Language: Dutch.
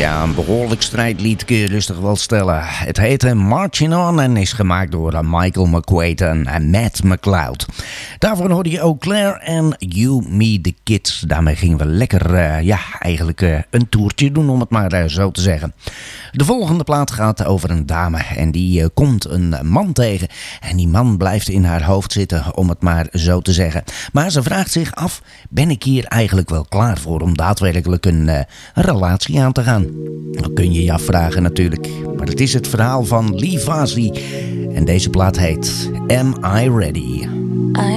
Ja, een behoorlijk strijdlied kun je rustig wel stellen. Het heet Marching On en is gemaakt door Michael McQuaid en Matt McLeod. Daarvoor hoorde je ook Claire en You, Me, The Kids. Daarmee gingen we lekker, eigenlijk een toertje doen, om het maar zo te zeggen. De volgende plaat gaat over een dame en die komt een man tegen. En die man blijft in haar hoofd zitten, om het maar zo te zeggen. Maar ze vraagt zich af, ben ik hier eigenlijk wel klaar voor om daadwerkelijk een relatie aan te gaan? Dan kun je je afvragen natuurlijk. Maar het is het verhaal van Lee Vasi. En deze plaat heet Am I Ready?